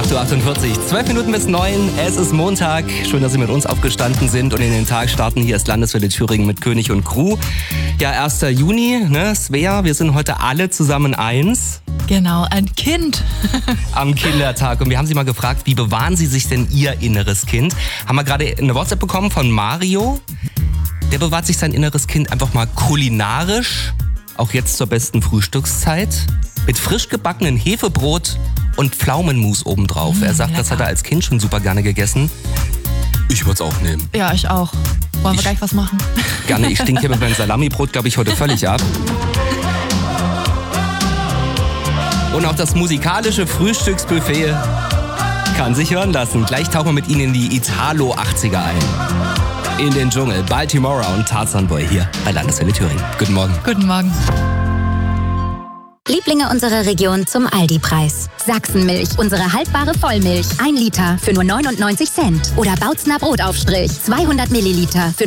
8:48 Uhr, 12 Minuten bis 9. Es ist Montag. Schön, dass Sie mit uns aufgestanden sind und in den Tag starten. Hier ist Landeswelle Thüringen mit König und Crew. Ja, 1. Juni, ne, Svea, wir sind heute alle zusammen eins. Genau, ein Kind. Am Kindertag. Und wir haben Sie mal gefragt, wie bewahren Sie sich denn Ihr inneres Kind? Haben wir gerade eine WhatsApp bekommen von Mario. Der bewahrt sich sein inneres Kind einfach mal kulinarisch. Auch jetzt zur besten Frühstückszeit. Mit frisch gebackenen Hefebrot und Pflaumenmus obendrauf. Er sagt, lecker. das hat er als Kind schon super gerne gegessen. Ich würde es auch nehmen. Ja, ich auch. Wollen wir gleich was machen? Gerne, ich stinke hier mit meinem Salamibrot, glaube ich, heute völlig ab. Und auch das musikalische Frühstücksbuffet kann sich hören lassen. Gleich tauchen wir mit Ihnen in die Italo-80er ein. In den Dschungel, Baltimora und Tarzan Boy hier bei Landeswelle Thüringen. Guten Morgen. Guten Morgen. Lieblinge unserer Region zum Aldi-Preis. Sachsenmilch, unsere haltbare Vollmilch. 1 Liter für nur 99 Cent. Oder Bautzner Brotaufstrich, 200 Milliliter für